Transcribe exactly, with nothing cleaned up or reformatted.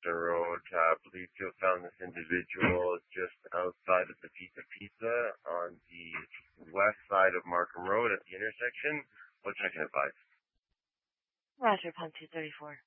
Western Road. Uh, I believe you found this individual just outside of the Pizza Pizza on the west side of Markham Road at the intersection. What can I advise? Roger, Pump two thirty-four.